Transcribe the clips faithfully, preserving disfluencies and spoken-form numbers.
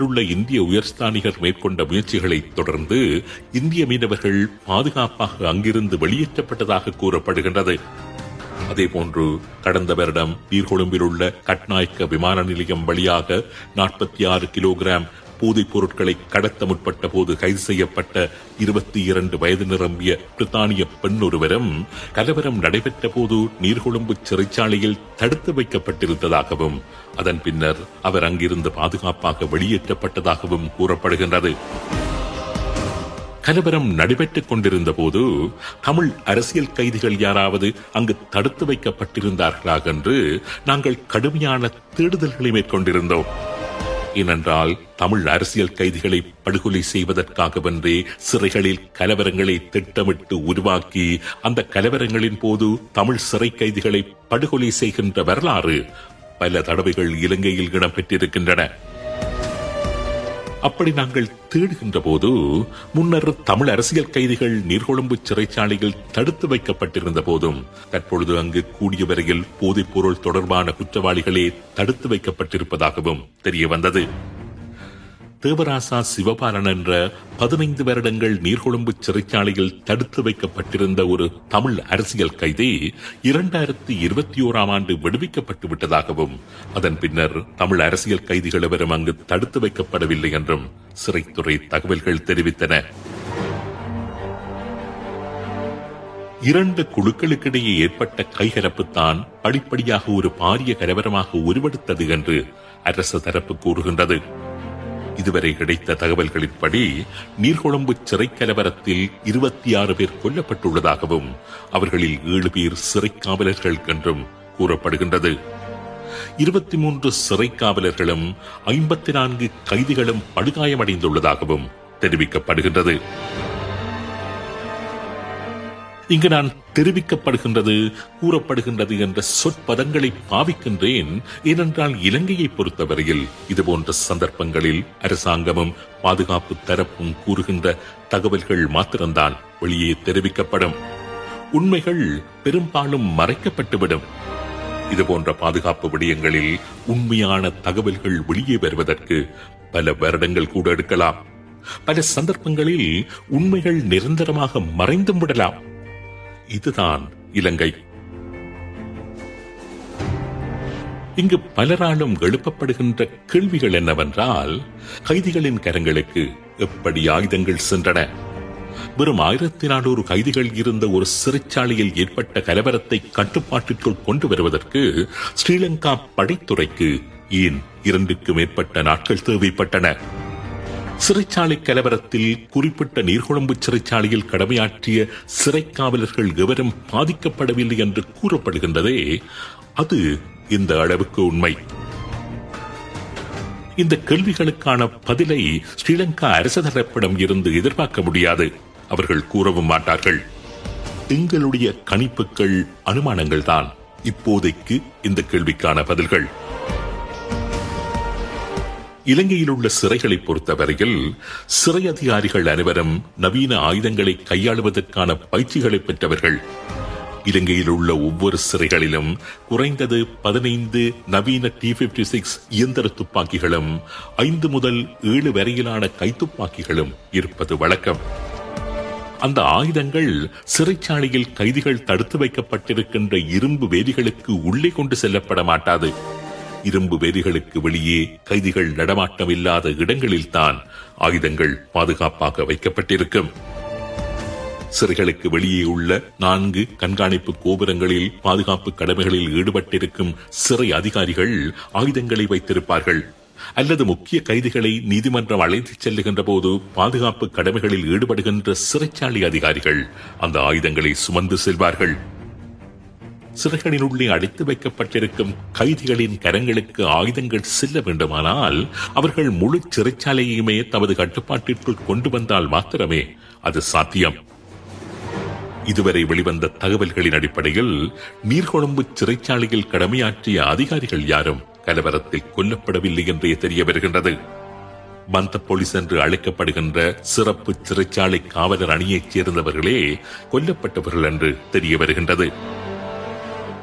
உள்ள இந்திய உயர்ஸ்தானிகர் மேற்கொண்ட முயற்சிகளை தொடர்ந்து இந்திய மீனவர்கள் பாதுகாப்பாக அங்கிருந்து வெளியேற்றப்பட்டதாக கூறப்படுகின்றது. அதேபோன்று கடந்த வருடம் நீர்கொழும்பில் உள்ள கட்நாயக்க விமான நிலையம் வழியாக நாற்பத்தி ஆறு கிலோகிராம் போதைப் பொருட்களை கடத்த முற்பட்ட போது கைது செய்யப்பட்ட இருபத்தி இரண்டு வயது நிரம்பிய பிரித்தானிய பெண் ஒருவரும் கலவரம் நடைபெற்ற போது நீர்கொழும்பு சிறைச்சாலையில் தடுத்து வைக்கப்பட்டிருந்ததாகவும் அதன் பின்னர் அவர் அங்கிருந்து பாதுகாப்பாக வெளியேற்றப்பட்டதாகவும் கூறப்படுகின்றது. கலவரம் நடைபெற்றுக் கொண்டிருந்த போது தமிழ் அரசியல் கைதிகள் யாராவது அங்கு தடுத்து வைக்கப்பட்டிருந்தார்களா என்று நாங்கள் கடுமையான தேடுதல்களை மேற்கொண்டிருந்தோம். ஏனென்றால் தமிழ் அரசியல் கைதிகளை படுகொலை செய்வதற்காகவென்றே சிறைகளில் கலவரங்களை திட்டமிட்டு உருவாக்கி அந்த கலவரங்களின் போது தமிழ் சிறை கைதிகளை படுகொலை செய்கின்ற வரலாறு பல தடவைகள் இலங்கையில் இடம்பெற்றிருக்கின்றன. அப்படி நாங்கள் தேடுகின்ற போது முன்னர் தமிழ் அரசியல் கைதிகள் நீர்கொழும்பு சிறைச்சாலையில் தடுத்து வைக்கப்பட்டிருந்த போதும் தற்பொழுது அங்கு கூடிய வரையில் போதைப் பொருள் தொடர்பான குற்றவாளிகளே தடுத்து வைக்கப்பட்டிருப்பதாகவும் தெரிய வந்தது. தேவராசா சிவபாலன் என்ற பதினைந்து வருடங்கள் நீர்கொழும்பு சிறைச்சாலையில் தடுத்து வைக்கப்பட்டிருந்த ஒரு தமிழ் அரசியல் கைதி இரண்டாயிரத்தி இருபத்தி ஓராம் ஆண்டு விடுவிக்கப்பட்டு விட்டதாகவும் அதன் பின்னர் தமிழ் அரசியல் கைதிகள் எவரும் அங்கு தடுத்து வைக்கப்படவில்லை என்றும் சிறைத்துறை தகவல்கள் தெரிவித்தன. இரண்டு குழுக்களுக்கிடையே ஏற்பட்ட கைகலப்புத்தான் படிப்படியாக ஒரு பாரிய கலவரமாக உருவெடுத்தது என்று அரசு தரப்பு கூறுகின்றது. இதுவரை கிடைத்த தகவல்களின்படி நீர்கொழும்பு சிறை கலவரத்தில் இருபத்தி ஆறு பேர் கொல்லப்பட்டுள்ளதாகவும் அவர்களில் ஏழு பேர் சிறை காவலர்கள் என்றும் கூறப்படுகின்றது. இருபத்தி மூன்று சிறை காவலர்களும் ஐம்பத்தி நான்கு கைதிகளும் படுகாயமடைந்துள்ளதாகவும் தெரிவிக்கப்படுகின்றது. இங்கு நான் தெரிவிக்கப்படுகின்றது கூறப்படுகின்றது என்ற சொற்பதங்களை பாவிக்கின்றேன். ஏனென்றால் இலங்கையை பொறுத்தவரையில் இதுபோன்ற சந்தர்ப்பங்களில் அரசாங்கமும் பாதுகாப்பு தரப்பும் கூறுகின்ற தகவல்கள் மாத்திரம்தான் வெளியே தெரிவிக்கப்படும். உண்மைகள் பெரும்பாலும் மறைக்கப்பட்டுவிடும். இதுபோன்ற பாதுகாப்பு விடயங்களில் உண்மையான தகவல்கள் வெளியே வருவதற்கு பல வருடங்கள் கூட எடுக்கலாம். பல சந்தர்ப்பங்களில் உண்மைகள் நிரந்தரமாக மறைந்தும் விடலாம். இதுதான் இலங்கை. இங்கு பலராலும் எழுப்பப்படுகின்ற கேள்விகள் என்னவென்றால், கைதிகளின் கரங்களுக்கு எப்படி ஆயுதங்கள் சென்றன? வெறும் ஆயிரத்தி நானூறு கைதிகள் இருந்த ஒரு சிறைச்சாலையில் ஏற்பட்ட கலவரத்தை கட்டுப்பாட்டிற்குள் கொண்டு வருவதற்கு ஸ்ரீலங்கா படைத்துறைக்கு ஏன் இரண்டுக்கு மேற்பட்ட நாட்கள் தேவைப்பட்டன? சிறைச்சாலை கலவரத்தில் குறிப்பிட்ட நீர்கொழும்பு சிறைச்சாலையில் கடமையாற்றிய சிறை காவலர்கள் எவரும் பாதிக்கப்படவில்லை என்று கூறப்படுகின்றதே, அது இந்த அளவுக்கு உண்மை. இந்த கேள்விகளுக்கான பதிலை ஸ்ரீலங்கா அரசு தரப்பிடம் இருந்து எதிர்பார்க்க முடியாது. அவர்கள் கூறவும் மாட்டார்கள். எங்களுடைய கணிப்புகள், அனுமானங்கள் தான் இப்போதைக்கு இந்த கேள்விக்கான பதில்கள். இலங்கையில் உள்ள சிறைகளை பொறுத்தவரையில் சிறை அதிகாரிகள் அனைவரும் நவீன ஆயுதங்களை கையாளுவதற்கான பயிற்சிகளை பெற்றவர்கள். இலங்கையில் உள்ள ஒவ்வொரு சிறைகளிலும் குறைந்தது பதினைந்து நவீன டி பிப்டி சிக்ஸ் இயந்திர துப்பாக்கிகளும் ஐந்து முதல் ஏழு வரையிலான கைத்துப்பாக்கிகளும் இருப்பது வழக்கம். அந்த ஆயுதங்கள் சிறைச்சாலையில் கைதிகள் தடுத்து வைக்கப்பட்டிருக்கின்ற இரும்பு வேலிகளுக்கு உள்ளே கொண்டு செல்லப்பட மாட்டாது. இரும்பு வேலிகளுக்கு வெளியே கைதிகள் நடமாட்டம் இல்லாத இடங்களில்தான் ஆயுதங்கள் பாதுகாப்பாக வைக்கப்பட்டிருக்கும். சிறைகளுக்கு வெளியே உள்ள நான்கு கண்காணிப்பு கோபுரங்களில் பாதுகாப்பு கடமைகளில் ஈடுபட்டிருக்கும் சிறை அதிகாரிகள் ஆயுதங்களை வைத்திருப்பார்கள். அல்லது முக்கிய கைதிகளை நீதிமன்றம் அழைத்துச் செல்லுகின்ற போது பாதுகாப்பு கடமைகளில் ஈடுபடுகின்ற சிறைச்சாலை அதிகாரிகள் அந்த ஆயுதங்களை சுமந்து செல்வார்கள். சிறைகளின் உள்ளே அடைத்து வைக்கப்பட்டிருக்கும் கைதிகளின் கரங்களுக்கு ஆயுதங்கள் செல்ல வேண்டுமானால் அவர்கள் முழு சிறைச்சாலையுமே தமது கட்டுப்பாட்டிற்குள் கொண்டு வந்தால் மாத்திரமே அது சாத்தியம். இதுவரை வெளிவந்த தகவல்களின் அடிப்படையில் நீர்கொழும்பு சிறைச்சாலையில் கடமையாற்றிய அதிகாரிகள் யாரும் கலவரத்தில் கொல்லப்படவில்லை என்றே தெரிய வருகின்றது. பந்த போலீஸ் என்று அழைக்கப்படுகின்ற சிறப்பு சிறைச்சாலை காவலர் அணியைச் சேர்ந்தவர்களே கொல்லப்பட்டவர்கள் என்று தெரிய வருகின்றது.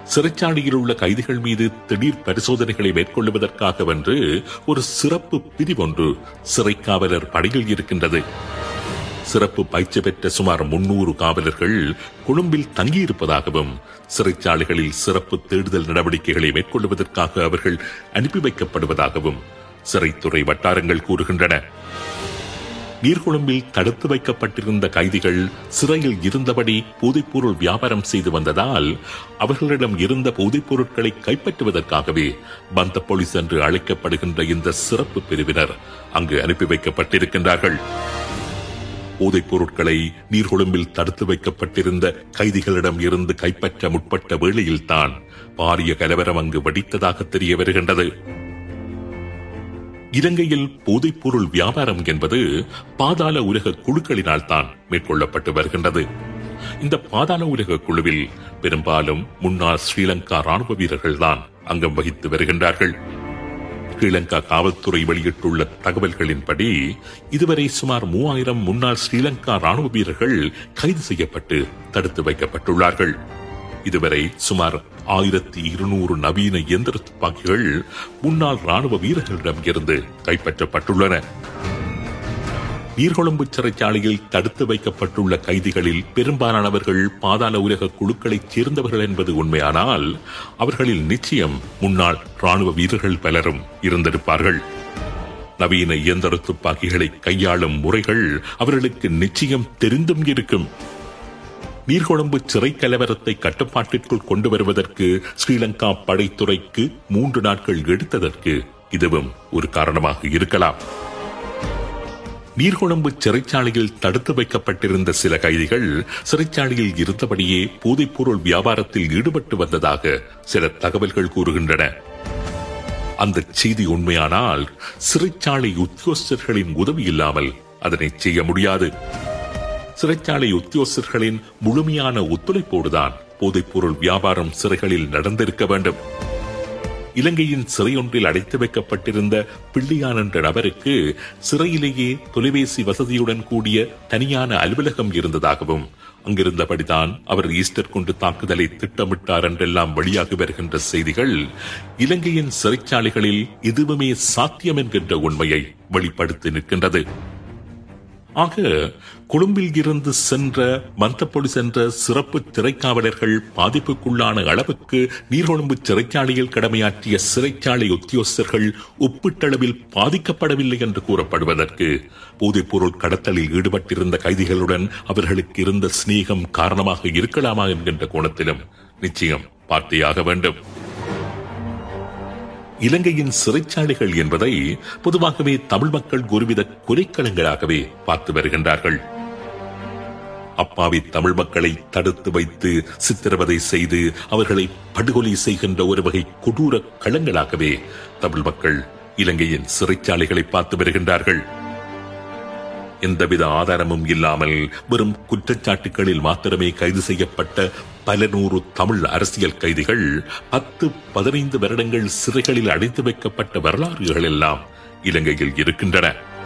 சிறைச்சாலையில் உள்ள கைதிகள் மீது திடீர் பரிசோதனைகளை மேற்கொள்வதற்காகவென்று ஒரு சிறப்பு பிரிவொன்று சிறை காவலர் படையில் இருக்கின்றது. சிறப்பு பயிற்சி பெற்ற சுமார் முன்னூறு காவலர்கள் கொழும்பில் தங்கியிருப்பதாகவும் சிறைச்சாலைகளில் சிறப்பு தேடுதல் நடவடிக்கைகளை மேற்கொள்வதற்காக அவர்கள் அனுப்பி வைக்கப்படுவதாகவும் சிறைத்துறை வட்டாரங்கள் கூறுகின்றன. நீர்கொழும்பில் தடுத்து வைக்கப்பட்டிருந்த கைதிகள் சிறையில் இருந்தபடி போதைப்பொருள் வியாபாரம் செய்து வந்ததால் அவர்களிடம் இருந்த போதைப் பொருட்களை கைப்பற்றுவதற்காகவே பந்த போலீஸ் என்று அழைக்கப்படுகின்ற இந்த சிறப்பு பிரிவினர் அங்கு அனுப்பி வைக்கப்பட்டிருக்கின்றார்கள். போதைப் பொருட்களை நீர்கொழும்பில் தடுத்து வைக்கப்பட்டிருந்த கைதிகளிடம் இருந்து கைப்பற்ற முற்பட்ட வேளையில்தான் பாரிய கலவரம் அங்கு வெடித்ததாக தெரிய வருகின்றது. இலங்கையில் போதைப் பொருள் வியாபாரம் என்பது பாதாள உலக குழுக்களினால் தான் மேற்கொள்ளப்பட்டு வருகின்றது. இந்த பாதாள உலக குழுவில் பெரும்பாலும் முன்னாள் ஸ்ரீலங்கா ராணுவ வீரர்கள் தான் அங்கம் வகித்து வருகின்றார்கள். ஸ்ரீலங்கா காவல்துறை வெளியிட்டுள்ள தகவல்களின்படி இதுவரை சுமார் மூவாயிரம் முன்னாள் ஸ்ரீலங்கா ராணுவ வீரர்கள் கைது செய்யப்பட்டு தடுத்து வைக்கப்பட்டுள்ளார்கள். இதுவரை சுமார் ஆயிரத்தி இருநூறு நவீன இயந்திர துப்பாக்கிகள் முன்னாள் ராணுவ வீரர்களிடம் இருந்து கைப்பற்றப்பட்டுள்ளன. நீர்கொழும்பு சிறைச்சாலையில் தடுத்து வைக்கப்பட்டுள்ள கைதிகளில் பெரும்பாலானவர்கள் பாதாள உலக குழுக்களைச் சேர்ந்தவர்கள் என்பது உண்மையானால் அவர்களில் நிச்சயம் முன்னாள் ராணுவ வீரர்கள் பலரும் இருந்திருப்பார்கள். நவீன இயந்திர துப்பாக்கிகளை கையாளும் முறைகள் அவர்களுக்கு நிச்சயம் தெரிந்தும் இருக்கும். நீர்கொழும்பு சிறை கலவரத்தை கட்டுப்பாட்டிற்குள் கொண்டு வருவதற்கு ஸ்ரீலங்கா படைத்துறைக்கு மூன்று நாட்கள் எடுத்ததற்கு இதுவும் ஒரு காரணமாக இருக்கலாம். நீர்கொழும்பு சிறைச்சாலையில் தடுத்து வைக்கப்பட்டிருந்த சில கைதிகள் சிறைச்சாலையில் இருந்தபடியே போதைப்பொருள் வியாபாரத்தில் ஈடுபட்டு வந்ததாக சில தகவல்கள் கூறுகின்றன. அந்த செய்தி உண்மையானால் சிறைச்சாலை உத்தியோகஸ்தர்களின் உதவி இல்லாமல் அதனை செய்ய முடியாது. சிறைச்சாலை உத்தியோகஸ்தர்களின் முழுமையான ஒத்துழைப்போடுதான் போதைப்பொருள் வியாபாரம் சிறைகளில் நடந்திருக்க வேண்டும். இலங்கையின் சிறையொன்றில் அடைத்து வைக்கப்பட்டிருந்த பிள்ளையான் என்ற நபருக்கு சிறையிலேயே தொலைபேசி வசதியுடன் கூடிய தனியான அலுவலகம் இருந்ததாகவும் அங்கிருந்தபடிதான் அவர் ஈஸ்டர் கொண்டு தாக்குதலை திட்டமிட்டார் என்றெல்லாம் வெளியாகி வருகின்ற செய்திகள் இலங்கையின் சிறைச்சாலைகளில் எதுவுமே சாத்தியம் என்கின்ற உண்மையை வெளிப்படுத்தி நிற்கின்றது. ஆக கொழும்பில் இருந்து சென்ற மந்த போலீஸ் என்ற சிறப்பு திரைக்காவலர்கள் பாதிப்புக்குள்ளான அளவுக்கு நீர்கொழும்பு சிறைச்சாலையில் கடமையாற்றிய சிறைச்சாலை உத்தியோகஸ்தர்கள் ஒப்பீட்டளவில் பாதிக்கப்படவில்லை என்று கூறப்படுவதற்கு போதைப் பொருள் கடத்தலில் ஈடுபட்டிருந்த கைதிகளுடன் அவர்களுக்கு இருந்த சிநேகம் காரணமாக இருக்கலாமா என்கின்ற கோணத்திலும் நிச்சயம் பார்த்தேயாக வேண்டும். இலங்கையின் சிறைச்சாலைகள் என்பதை பொதுவாகவே தமிழ் மக்கள் ஒருவித கொலைக்களங்களாகவே பார்த்து வருகின்றார்கள். அப்பாவி தமிழ் மக்களை தடுத்து வைத்து சித்திரவதை செய்து அவர்களை படுகொலை செய்கின்ற ஒரு வகை கொடூர களங்களாகவே தமிழ் மக்கள் இலங்கையின் சிறைச்சாலைகளை பார்த்து வருகின்றார்கள். எந்தவித ஆதாரமும் இல்லாமல் வெறும் குற்றச்சாட்டுகளில் மாத்திரமே கைது செய்யப்பட்ட பல நூறு தமிழ் அரசியல் கைதிகள் பத்து பதினைந்து வருடங்கள் சிறைகளில் அடைத்து வைக்கப்பட்ட வரலாறுகள் எல்லாம் இலங்கையில் இருக்கின்றன.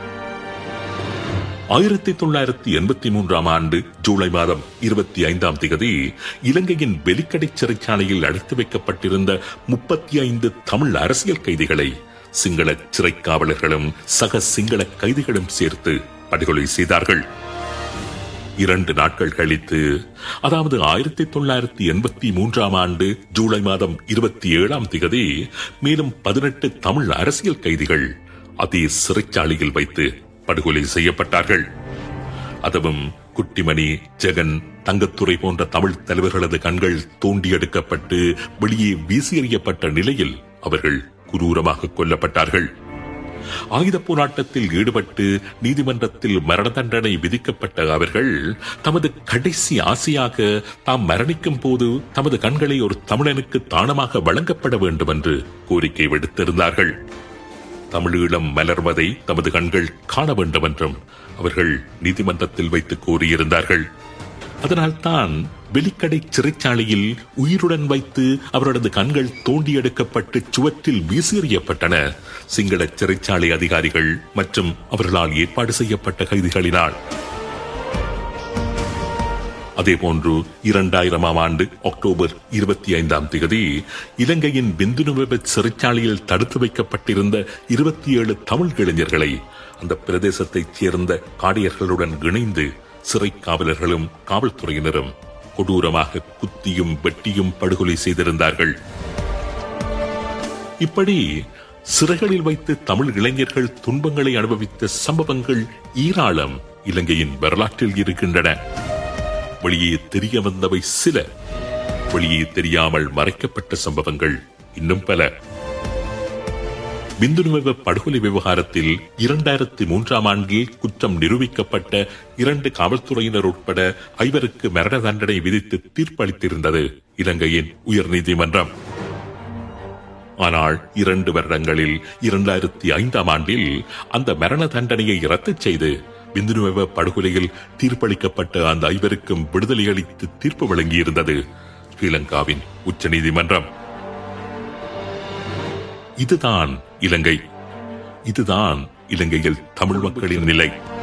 ஆயிரத்தி தொள்ளாயிரத்தி எண்பத்தி மூன்றாம் ஆண்டு ஜூலை மாதம் இருபத்தி ஐந்தாம் தேதி இலங்கையின் வெலிக்கடை சிறைச்சாலையில் அடைத்து வைக்கப்பட்டிருந்த முப்பத்தி ஐந்து தமிழ் அரசியல் கைதிகளை சிங்கள சிறை காவலர்களும் சக சிங்கள கைதிகளும் சேர்த்து படுகொலை செய்தார்கள். இரண்டு நாட்கள் கழித்து, அதாவது ஆயிரத்தி தொள்ளாயிரத்தி எண்பத்தி மூன்றாம் ஆண்டு ஜூலை மாதம் இருபத்தி ஏழாம் தேதி மேலும் பதினெட்டு தமிழ் அரசியல் கைதிகள் அதே சிறைச்சாலையில் வைத்து படுகொலை செய்யப்பட்டார்கள். அதுவும் குட்டிமணி, ஜெகன், தங்கத்துறை போன்ற தமிழ் தலைவர்களது கண்கள் தோண்டி எடுக்கப்பட்டு வெளியே வீசி எறியப்பட்ட நிலையில் அவர்கள் குரூரமாக கொல்லப்பட்டார்கள். ஆயுத போராட்டத்தில் ஈடுபட்டு நீதிமன்றத்தில் மரண தண்டனை விதிக்கப்பட்ட அவர்கள் தமது கடைசி ஆசையாக தாம் மரணிக்கும் போது தமது கண்களை ஒரு தமிழனுக்கு தானமாக வழங்கப்பட வேண்டும் என்று கோரிக்கை விடுத்திருந்தார்கள். தமிழீழம் மலர்வதை தமது கண்கள் காண வேண்டும் என்றும் அவர்கள் நீதிமன்றத்தில் வைத்து கோரியிருந்தார்கள். அதனால்தான் வெலிக்கடை சிறைச்சாலையில் உயிருடன் வைத்து அவரது கண்கள் தோண்டி எடுக்கப்பட்டு சுவற்றில் வீசியறியப்பட்டன சிங்கள சிறைச்சாலை அதிகாரிகள் மற்றும் அவர்களால் ஏற்பாடு செய்யப்பட்ட கைதிகளினால். அதேபோன்று இரண்டாயிரமாம் ஆண்டு அக்டோபர் இருபத்தி ஐந்தாம் தேதி இலங்கையின் பிந்துனுவெவ சிறைச்சாலையில் தடுத்து வைக்கப்பட்டிருந்த இருபத்தி ஏழு தமிழ் இளைஞர்களை அந்த பிரதேசத்தைச் சேர்ந்த காடையர்களுடன் இணைந்து சிறை காவலர்களும் காவல்துறையினரும் கொடூரமாக குத்தியும் வெட்டியும் படுகொலை செய்திருந்தார்கள். இப்படி சிறைகளில் வைத்து தமிழ் இளைஞர்கள் துன்பங்களை அனுபவித்த சம்பவங்கள் ஏராளம் இலங்கையின் வரலாற்றில் இருக்கின்றன. வெளியே தெரிய வந்தவை சில, வெளியே தெரியாமல் மறைக்கப்பட்ட சம்பவங்கள் இன்னும் பல. பிந்துனுவெவ படுகொலை விவகாரத்தில் இரண்டாயிரத்தி மூன்றாம் ஆண்டில் குற்றம் நிரூபிக்கப்பட்ட இரண்டு காவல்துறையினர் உட்பட ஐவருக்கு மரண தண்டனை விதித்து தீர்ப்பளித்திருந்தது இலங்கையின் உயர்நீதிமன்றம். ஆனால் இரண்டு வருடங்களில் இரண்டாயிரத்தி ஐந்தாம் ஆண்டில் அந்த மரண தண்டனையை ரத்து செய்து பிந்துனுவெவ படுகொலையில் தீர்ப்பளிக்கப்பட்ட அந்த ஐவருக்கும் விடுதலை அளித்து தீர்ப்பு வழங்கியிருந்தது ஸ்ரீலங்காவின் உச்ச நீதிமன்றம். இதுதான் இலங்கை, இதுதான் இலங்கையில் தமிழ் மக்களின் நிலை.